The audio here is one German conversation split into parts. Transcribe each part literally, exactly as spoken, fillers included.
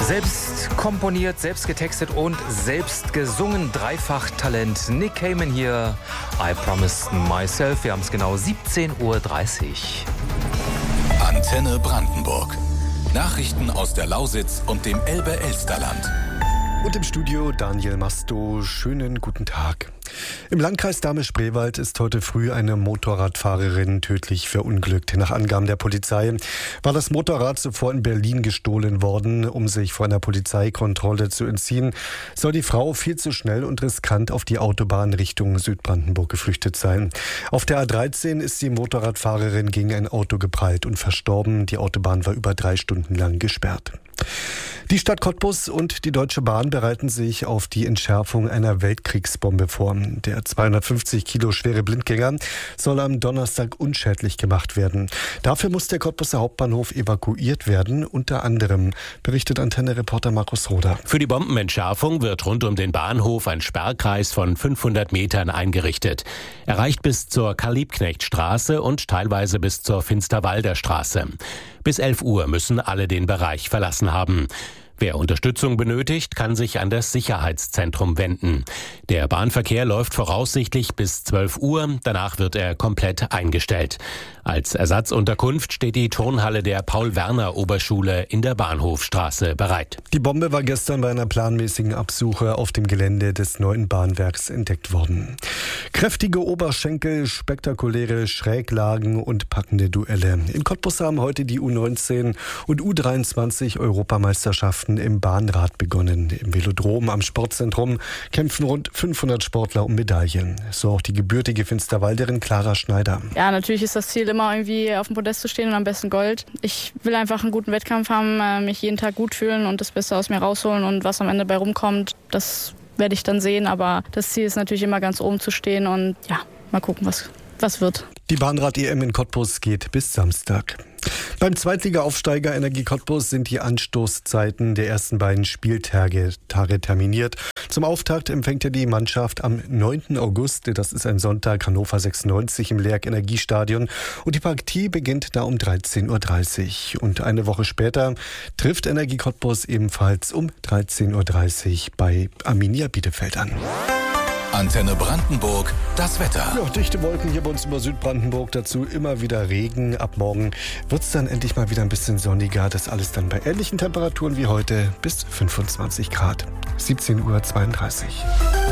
Selbst komponiert, selbst getextet und selbst gesungen. Dreifach-Talent Nick Cayman hier. I Promised Myself. Wir haben es genau siebzehn Uhr dreißig. Antenne Brandenburg. Nachrichten aus der Lausitz und dem Elbe-Elsterland. Und im Studio Daniel Masto. Schönen guten Tag. Im Landkreis Dahme-Spreewald ist heute früh eine Motorradfahrerin tödlich verunglückt. Nach Angaben der Polizei war das Motorrad zuvor in Berlin gestohlen worden. Um sich vor einer Polizeikontrolle zu entziehen, soll die Frau viel zu schnell und riskant auf die Autobahn Richtung Südbrandenburg geflüchtet sein. Auf der A dreizehn ist die Motorradfahrerin gegen ein Auto geprallt und verstorben. Die Autobahn war über drei Stunden lang gesperrt. Die Stadt Cottbus und die Deutsche Bahn bereiten sich auf die Entschärfung einer Weltkriegsbombe vor. Der zweihundertfünfzig Kilo schwere Blindgänger soll am Donnerstag unschädlich gemacht werden. Dafür muss der Cottbuser Hauptbahnhof evakuiert werden, unter anderem, berichtet Antenne-Reporter Markus Roder. Für die Bombenentschärfung wird rund um den Bahnhof ein Sperrkreis von fünfhundert Metern eingerichtet. Er reicht bis zur Karl-Liebknecht-Straße und teilweise bis zur Finsterwalder Straße. Bis elf Uhr müssen alle den Bereich verlassen haben. Wer Unterstützung benötigt, kann sich an das Sicherheitszentrum wenden. Der Bahnverkehr läuft voraussichtlich bis zwölf Uhr, danach wird er komplett eingestellt. Als Ersatzunterkunft steht die Turnhalle der Paul-Werner-Oberschule in der Bahnhofstraße bereit. Die Bombe war gestern bei einer planmäßigen Absuche auf dem Gelände des neuen Bahnwerks entdeckt worden. Kräftige Oberschenkel, spektakuläre Schräglagen und packende Duelle. In Cottbus haben heute die U neunzehn und U dreiundzwanzig Europameisterschaften im Bahnrad begonnen. Im Velodrom am Sportzentrum kämpfen rund fünfhundert Sportler um Medaillen. So auch die gebürtige Finsterwalderin Clara Schneider. Ja, natürlich ist das Ziel immer irgendwie auf dem Podest zu stehen und am besten Gold. Ich will einfach einen guten Wettkampf haben, mich jeden Tag gut fühlen und das Beste aus mir rausholen und was am Ende bei rumkommt, das werde ich dann sehen. Aber das Ziel ist natürlich immer ganz oben zu stehen und ja, mal gucken, was, was wird. Die Bahnrad-E M in Cottbus geht bis Samstag. Beim Zweitliga-Aufsteiger Energie Cottbus sind die Anstoßzeiten der ersten beiden Spieltage terminiert. Zum Auftakt empfängt ja die Mannschaft am neunten August, das ist ein Sonntag, Hannover sechsundneunzig im Lerck Energiestadion. Und die Partie beginnt da um dreizehn Uhr dreißig. Und eine Woche später trifft Energie Cottbus ebenfalls um dreizehn Uhr dreißig bei Arminia Bielefeld an. Antenne Brandenburg, das Wetter. Ja, dichte Wolken hier bei uns über Südbrandenburg, dazu immer wieder Regen. Ab morgen wird es dann endlich mal wieder ein bisschen sonniger. Das alles dann bei ähnlichen Temperaturen wie heute bis fünfundzwanzig Grad. siebzehn Uhr zweiunddreißig.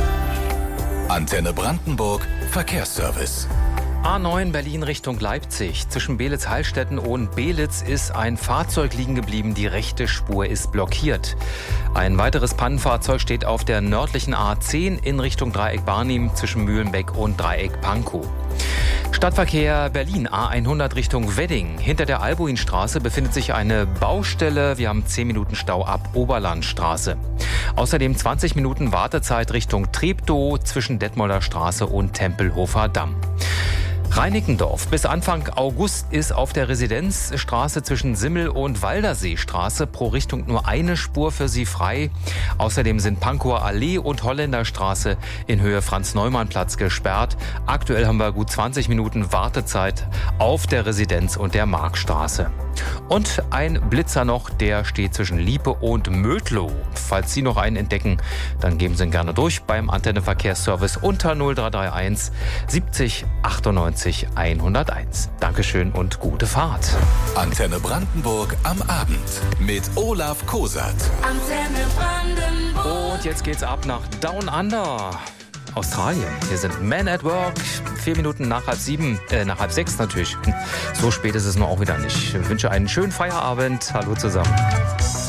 Antenne Brandenburg, Verkehrsservice. A neun Berlin Richtung Leipzig. Zwischen Belitz-Heilstätten und Belitz ist ein Fahrzeug liegen geblieben. Die rechte Spur ist blockiert. Ein weiteres Pannenfahrzeug steht auf der nördlichen A zehn in Richtung Dreieck Barnim zwischen Mühlenbeck und Dreieck Pankow. Stadtverkehr Berlin A hundert Richtung Wedding. Hinter der Albuinstraße befindet sich eine Baustelle. Wir haben zehn Minuten Stau ab Oberlandstraße. Außerdem zwanzig Minuten Wartezeit Richtung Treptow zwischen Detmolder Straße und Tempelhofer Damm. Reinickendorf. Bis Anfang August ist auf der Residenzstraße zwischen Simmel- und Walderseestraße pro Richtung nur eine Spur für Sie frei. Außerdem sind Pankower Allee und Holländerstraße in Höhe Franz-Neumann-Platz gesperrt. Aktuell haben wir gut zwanzig Minuten Wartezeit auf der Residenz und der Markstraße. Und ein Blitzer noch, der steht zwischen Liepe und Mödlow. Falls Sie noch einen entdecken, dann geben Sie ihn gerne durch beim Antenne-Verkehrsservice unter null drei drei eins siebzig achtundneunzig hunderteins. Dankeschön und gute Fahrt. Antenne Brandenburg am Abend mit Olaf Kosat. Antenne Brandenburg. Und jetzt geht's ab nach Down Under. Australien. Hier sind Men at Work. Vier Minuten nach halb sieben, äh, nach halb sechs natürlich. So spät ist es nur auch wieder nicht. Ich wünsche einen schönen Feierabend. Hallo zusammen.